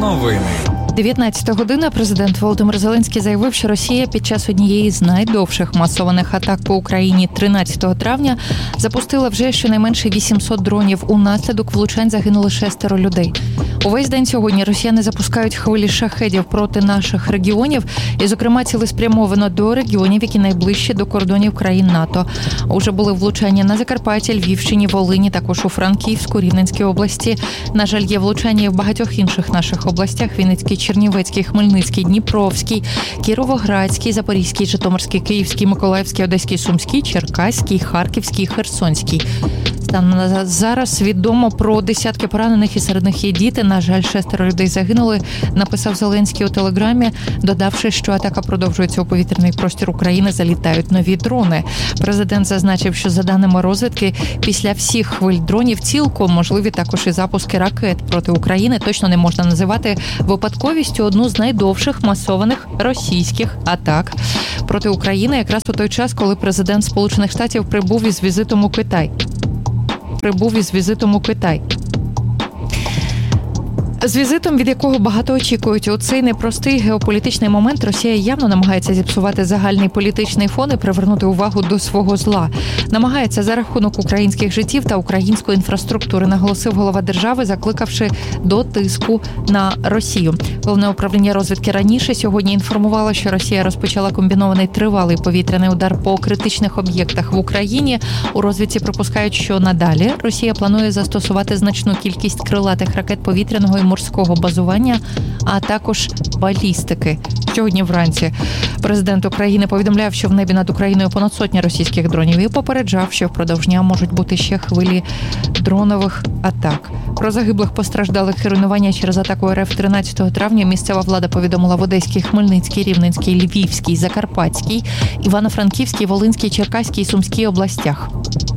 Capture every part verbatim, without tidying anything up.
Новини. дев'ятнадцята година. Президент Володимир Зеленський заявив, що Росія під час однієї з найдовших масованих атак по Україні тринадцятого травня запустила вже щонайменше вісімсот дронів. Унаслідок влучань загинули шестеро людей. Увесь день сьогодні росіяни запускають хвилі шахедів проти наших регіонів і, зокрема, цілеспрямовано до регіонів, які найближчі до кордонів країн НАТО. Уже були влучання на Закарпатті, Львівщині, Волині, також у Франківську, Рівненській області. На жаль, є влучання і в багатьох інших наших областях: Вінницькій, Чернівецькій, Хмельницькій, Дніпровській, Кіровоградській, Запорізькій, Житомирській, Київській, Миколаївській, Одеській, Сумській, Черкаській, Харківській, Херсонській. Станом на зараз відомо про десятки поранених, і серед них є діти. На жаль, шестеро людей загинули, написав Зеленський у телеграмі, додавши, що атака продовжується. У повітряний простір України залітають нові дрони. Президент зазначив, що за даними розвідки, після всіх хвиль дронів цілком можливі також і запуски ракет проти України. Точно не можна називати випадковістю одну з найдовших масованих російських атак проти України якраз у той час, коли президент Сполучених Штатів прибув із візитом у Китай. Прибув із візитом у Китай. З візитом, від якого багато очікують. У цей непростий геополітичний момент Росія явно намагається зіпсувати загальний політичний фон і привернути увагу до свого зла. Намагається за рахунок українських життів та української інфраструктури, наголосив голова держави, закликавши до тиску на Росію. Головне управління розвідки раніше сьогодні інформувало, що Росія розпочала комбінований тривалий повітряний удар по критичних об'єктах в Україні. У розвідці припускають, що надалі Росія планує застосувати значну кількість крилатих ракет повітряного і морського базування, а також балістики. Сьогодні вранці президент України повідомляв, що в небі над Україною понад сотня російських дронів, і попереджав, що впродовж дня можуть бути ще хвилі дронових атак. Про загиблих, постраждалих і руйнування через атаку РФ тринадцятого травня місцева влада повідомила в Одеській, Хмельницькій, Рівненській, Львівській, Закарпатській, Івано-Франківській, Волинській, Черкаській і Сумській областях.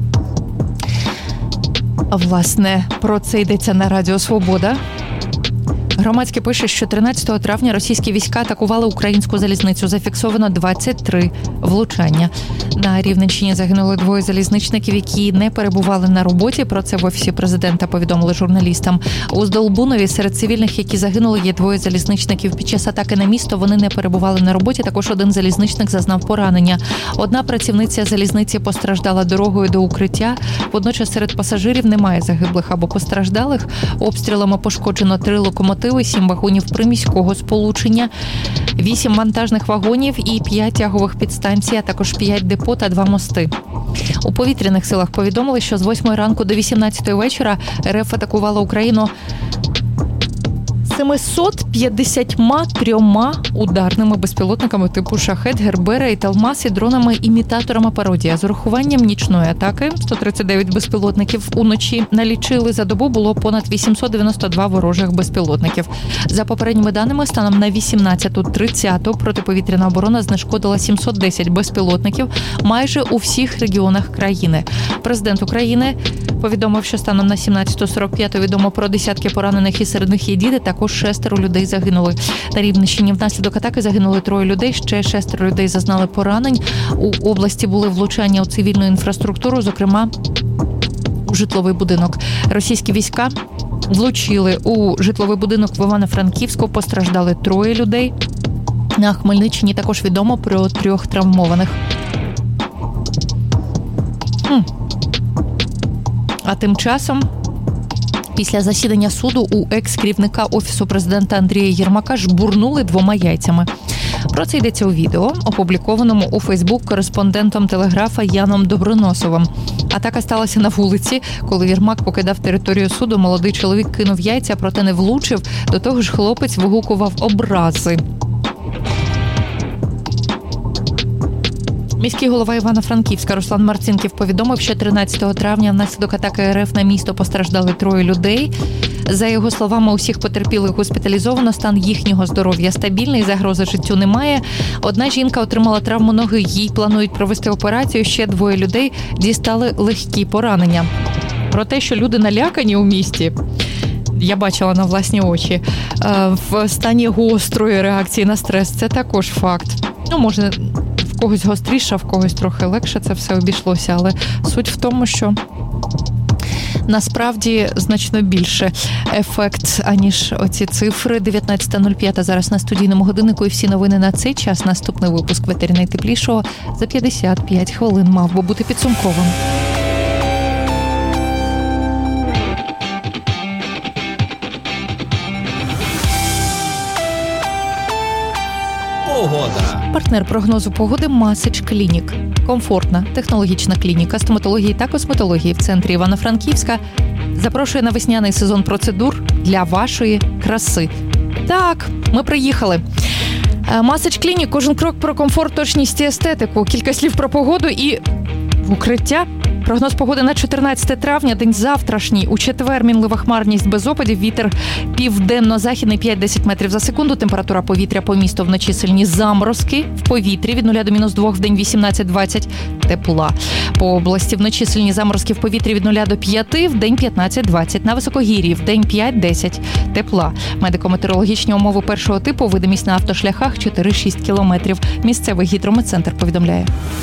Власне, про це йдеться на Радіо Свобода. Громадське пише, що тринадцятого травня російські війська атакували українську залізницю. Зафіксовано двадцять три влучання. На Рівненщині загинули двоє залізничників, які не перебували на роботі. Про це в Офісі президента повідомили журналістам. У Здолбунові серед цивільних, які загинули, є двоє залізничників. Під час атаки на місто вони не перебували на роботі. Також один залізничник зазнав поранення. Одна працівниця залізниці постраждала дорогою до укриття. Водночас серед пасажирів немає загиблих або постраждалих. Обстрілами пошкоджено три локомотиви, сім вагонів приміського сполучення, вісім вантажних вагонів і п'ять тягових підстанцій, а також п'ять депо та два мости. У повітряних силах повідомили, що з восьмої ранку до вісімнадцятої вечора РФ атакувала Україну сімсот п'ятдесят три ударними безпілотниками типу «Шахед», «Гербера» і «Талмас» і дронами-імітаторами «Пародія». З урахуванням нічної атаки сто тридцять дев'ять безпілотників уночі налічили. За добу було понад вісімсот дев'яносто два ворожих безпілотників. За попередніми даними, станом на вісімнадцяту тридцяту протиповітряна оборона знешкодила сімсот десять безпілотників майже у всіх регіонах країни. Президент України повідомив, що станом на сімнадцяту сорок п'ять відомо про десятки поранених, і серед них є діти. Також шестеро людей загинули. На Рівненщині внаслідок атаки загинули троє людей, ще шестеро людей зазнали поранень. У області були влучання у цивільну інфраструктуру, зокрема у житловий будинок. Російські війська влучили у житловий будинок в Івано-Франківську, постраждали троє людей. На Хмельниччині також відомо про трьох травмованих. Хм. А тим часом, після засідання суду у екс-керівника Офісу президента Андрія Єрмака жбурнули двома яйцями. Про це йдеться у відео, опублікованому у Фейсбук кореспондентом Телеграфа Яном Доброносовим. Атака сталася на вулиці. Коли Єрмак покидав територію суду, молодий чоловік кинув яйця, проте не влучив. До того ж, хлопець вигукував образи. Міський голова Івано-Франківська Руслан Марцинків повідомив, що тринадцятого травня внаслідок атаки РФ на місто постраждали троє людей. За його словами, усіх потерпілих госпіталізовано, стан їхнього здоров'я стабільний, загрози життю немає. Одна жінка отримала травму ноги, їй планують провести операцію, ще двоє людей дістали легкі поранення. Про те, що люди налякані у місті, я бачила на власні очі, в стані гострої реакції на стрес, це також факт. Ну, може, в когось гостріше, в когось трохи легше це все обійшлося, але суть в тому, що насправді значно більше ефект, аніж оці цифри. дев'ятнадцята нуль п'ять зараз на студійному годиннику, і всі новини на цей час. Наступний випуск «Ветері найтеплішого» за п'ятдесят п'ять хвилин мав би бути підсумковим. Погода. Партнер прогнозу погоди Масич Клінік. Комфортна, технологічна клініка стоматології та косметології в центрі Івано-Франківська запрошує на весняний сезон процедур для вашої краси. Так, ми приїхали. Масич Клінік. Кожен крок про комфорт, точність і естетику. Кілька слів про погоду і в укриття. Прогноз погоди на чотирнадцяте травня, день завтрашній. У четвер мінлива хмарність без опадів, вітер південно-західний п'ять-десять метрів за секунду. Температура повітря по місту вночі сильні заморозки. В повітрі від нуля до мінус двох, в день вісімнадцять-двадцять тепла. По області вночі сильні заморозки в повітрі від нуля до п'яти, в день п'ятнадцять-двадцять. На високогір'ї в день п'ять-десять тепла. Медико-метеорологічні умови першого типу, видимість на автошляхах чотири-шість кілометрів. Місцевий гідрометцентр повідомляє.